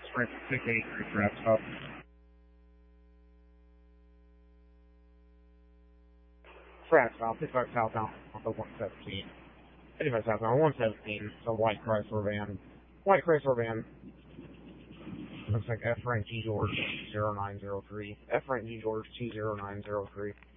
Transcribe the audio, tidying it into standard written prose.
Sprint 683 for stop. Frat stop, 55 southbound on the 117. 55 southbound 117, so white Chrysler van. White Chrysler van. Looks like F Frank G George 0903. F Frank G George 20903.